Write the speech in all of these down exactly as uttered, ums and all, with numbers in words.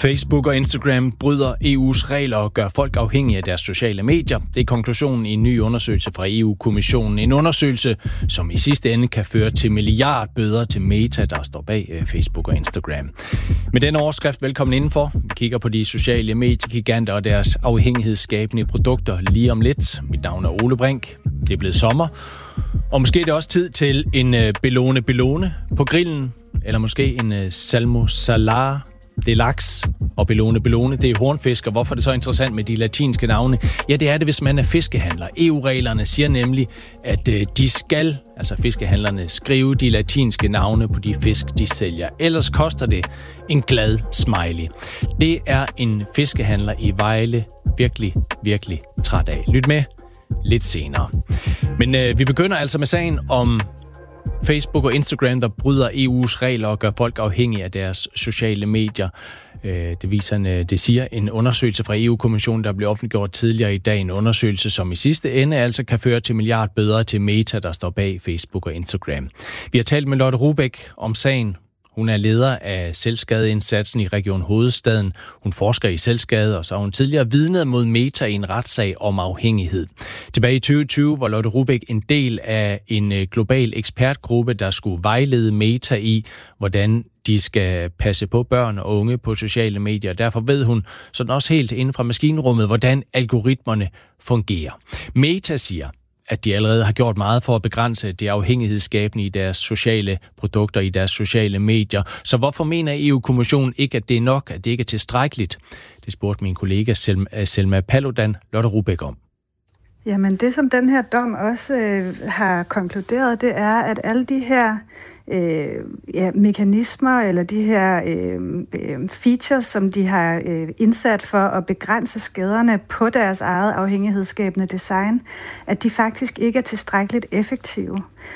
Facebook og Instagram bryder E U's regler og gør folk afhængige af deres sociale medier. Det er konklusionen i en ny undersøgelse fra E U-kommissionen. En undersøgelse, som i sidste ende kan føre til milliardbøder til Meta, der står bag Facebook og Instagram. Med den overskrift, velkommen indenfor. Vi kigger på de sociale mediegiganter og deres afhængighedsskabende produkter lige om lidt. Mit navn er Ole Brink. Det er blevet sommer. Og måske er det også tid til en Bellone Bellone på grillen. Eller måske en Salmo Salar. Det er laks, og Bellone Bellone, det er hornfisk, og hvorfor er det så interessant med de latinske navne? Ja, det er det, hvis man er fiskehandler. E U-reglerne siger nemlig, at de skal, altså fiskehandlerne, skrive de latinske navne på de fisk, de sælger. Ellers koster det en glad smiley. Det er en fiskehandler i Vejle virkelig, virkelig træt af. Lyt med lidt senere. Men øh, vi begynder altså med sagen om Facebook og Instagram, der bryder E U's regler og gør folk afhængige af deres sociale medier. Det, viser en, det siger en undersøgelse fra E U-kommissionen, der blev offentliggjort tidligere i dag. En undersøgelse, som i sidste ende altså kan føre til milliardbøder til Meta, der står bag Facebook og Instagram. Vi har talt med Lotte Rubæk om sagen. Hun er leder af selvskadeindsatsen i Region Hovedstaden. Hun forsker i selvskade, og så har hun tidligere vidnet mod Meta i en retssag om afhængighed. Tilbage i tyve tyve var Lotte Rubæk en del af en global ekspertgruppe, der skulle vejlede Meta i, hvordan de skal passe på børn og unge på sociale medier. Derfor ved hun sådan også helt inden fra maskinrummet, hvordan algoritmerne fungerer. Meta siger, at de allerede har gjort meget for at begrænse det afhængighedsskabende i deres sociale produkter, i deres sociale medier. Så hvorfor mener E U-kommissionen ikke, at det er nok, at det ikke er tilstrækkeligt? Det spurgte min kollega Selma, Selma Paludan, Lotte Rubæk om. Jamen det, som den her dom også øh, har konkluderet, det er, at alle de her øh, ja, mekanismer eller de her øh, øh, features, som de har øh, indsat for at begrænse skaderne på deres eget afhængighedsskabende design, at de faktisk ikke er tilstrækkeligt effektive.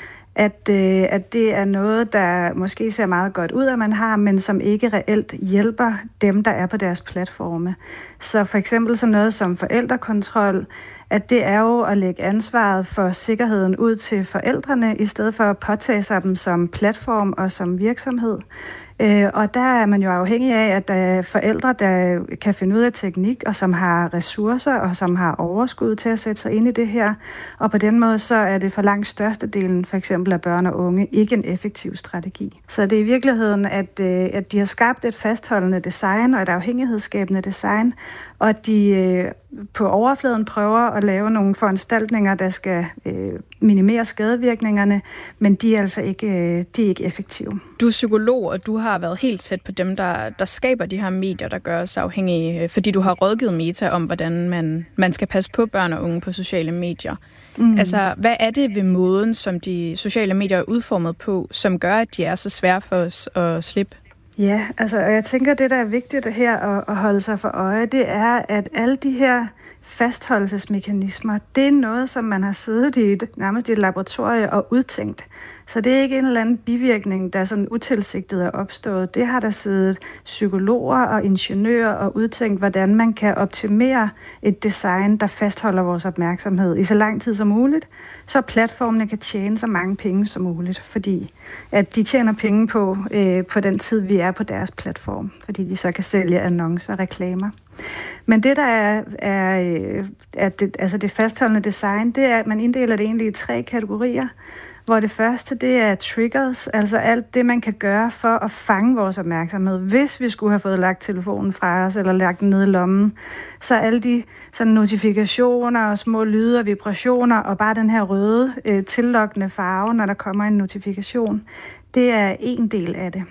At, øh, at det er noget, der måske ser meget godt ud, at man har, men som ikke reelt hjælper dem, der er på deres platforme. Så for eksempel sådan noget som forældrekontrol, at det er jo at lægge ansvaret for sikkerheden ud til forældrene, i stedet for at påtage sig dem som platform og som virksomhed. Øh, og der er man jo afhængig af, at der er forældre, der kan finde ud af teknik, og som har ressourcer, og som har overskud til at sætte sig ind i det her. Og på den måde, så er det for langt størstedelen, for eksempel af børn og unge, ikke en effektiv strategi. Så det er i virkeligheden, at, øh, at de har skabt et fastholdende design og et afhængighedsskabende design, og at de øh, på overfladen prøver at lave nogle foranstaltninger, der skal øh, minimere skadevirkningerne, men de er altså ikke, øh, de er ikke effektive. Du er psykolog, og du har været helt tæt på dem, der, der skaber de her medier, der gør os afhængige, fordi du har rådgivet Meta om, hvordan man, man skal passe på børn og unge på sociale medier. Mm. Altså, hvad er det ved måden, som de sociale medier er udformet på, som gør, at de er så svære for os at slippe? Ja, altså, og jeg tænker, at det, der er vigtigt her at, at holde sig for øje, det er, at alle de her fastholdelsesmekanismer, det er noget, som man har siddet i et, nærmest i et laboratorie og udtænkt. Så det er ikke en eller anden bivirkning, der sådan utilsigtet er opstået. Det har der siddet psykologer og ingeniører og udtænkt, hvordan man kan optimere et design, der fastholder vores opmærksomhed i så lang tid som muligt, så platformene kan tjene så mange penge som muligt, fordi at de tjener penge på, øh, på den tid, vi er på deres platform, fordi de så kan sælge annoncer og reklamer. Men det, der er, er, er det, altså det fastholdende design, det er, at man inddeler det egentlig i tre kategorier, hvor det første, det er triggers, altså alt det, man kan gøre for at fange vores opmærksomhed. Hvis vi skulle have fået lagt telefonen fra os, eller lagt den ned i lommen, så alle de sådan notifikationer og små lyde og vibrationer, og bare den her røde, øh, tillokkende farve, når der kommer en notifikation, det er en del af det.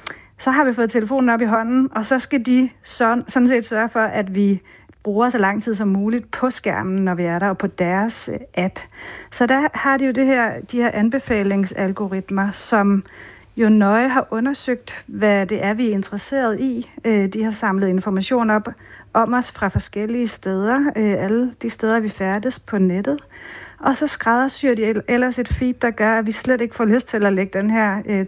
Så har vi fået telefonen op i hånden, og så skal de sådan, sådan set sørge for, at vi bruger så lang tid som muligt på skærmen, når vi er der, og på deres app. Så der har de jo det her, de her anbefalingsalgoritmer, som jo nøje har undersøgt, hvad det er, vi er interesseret i. De har samlet information op om os fra forskellige steder, alle de steder, vi færdes på nettet. Og så skræddersyr de ellers et feed, der gør, at vi slet ikke får lyst til at lægge den her